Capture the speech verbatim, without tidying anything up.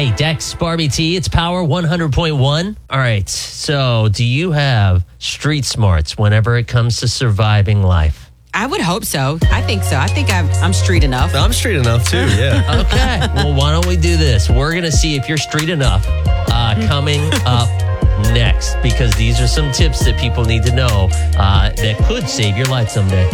Hey, Dex, Barbie T, it's Power one hundred point one. All right, so do you have street smarts whenever it comes to surviving life? I would hope so. I think so. I think I'm, I'm street enough. I'm street enough too, yeah. Okay, well, why don't we do this? We're going to see if you're street enough uh, coming up next, because these are some tips that people need to know uh, that could save your life someday.